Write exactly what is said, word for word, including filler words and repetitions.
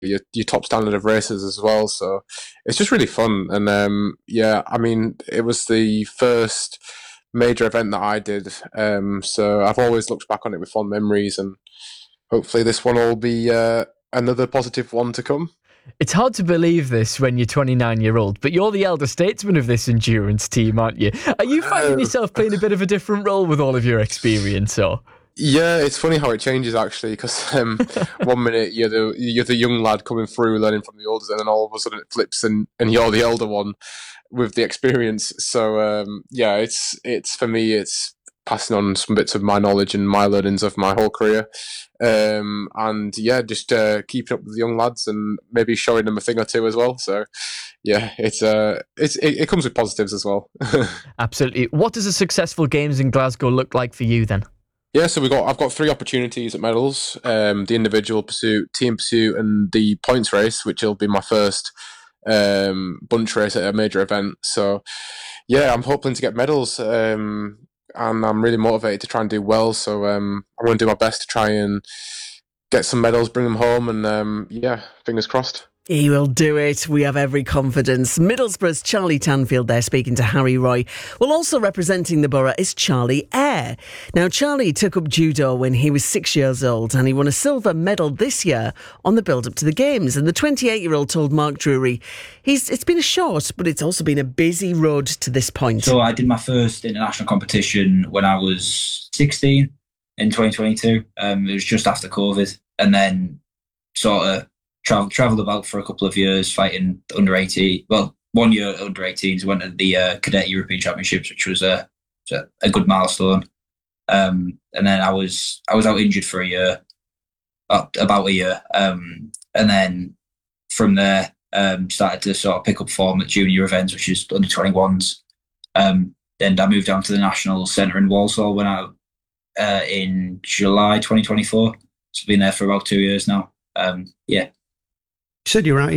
your, your top standard of races as well. So it's just really fun. And um, yeah, I mean, it was the first major event that I did. Um, so I've always looked back on it with fond memories, and hopefully this one will be uh, another positive one to come. It's hard to believe this when you're twenty-nine year old, but you're the elder statesman of this endurance team, aren't you? Are you finding yourself playing a bit of a different role with all of your experience, or? Yeah, it's funny how it changes actually, because um, one minute you're the you're the young lad coming through, learning from the elders, and then all of a sudden it flips, and, and you're the elder one with the experience. So um, yeah, it's it's for me, it's passing on some bits of my knowledge and my learnings of my whole career, um, and yeah, just uh, keeping up with the young lads and maybe showing them a thing or two as well. So yeah, it's uh, it's it, it comes with positives as well. Absolutely. What does a successful Games in Glasgow look like for you then? Yeah, so we got I've got three opportunities at medals: um, the individual pursuit, team pursuit, and the points race, which will be my first um, bunch race at a major event. So, yeah, I'm hoping to get medals, um, and I'm really motivated to try and do well. So, um, I'm going to do my best to try and get some medals, bring them home, and um, yeah, fingers crossed. He will do it. We have every confidence. Middlesbrough's Charlie Tanfield there speaking to Harry Roy. Well, also representing the borough is Charlie Eyre. Now, Charlie took up judo when he was six years old, and he won a silver medal this year on the build-up to the Games. And the twenty-eight-year-old told Mark Drury, he's, it's been a short, but it's also been a busy road to this point. So I did my first international competition when I was sixteen in twenty twenty-two. Um, it was just after COVID. And then sort of Traveled travelled about for a couple of years fighting under eighteen. Well, one year under eighteens. Went to the uh, Cadet European Championships, which was a a good milestone. Um, and then I was I was out injured for a year, uh, about a year. Um, and then from there, um, started to sort of pick up form at junior events, which is under twenty-ones. Um, then I moved down to the National Centre in Walsall when I uh, in July twenty twenty-four. So I've been there for about two years now. Um, yeah. You said you were out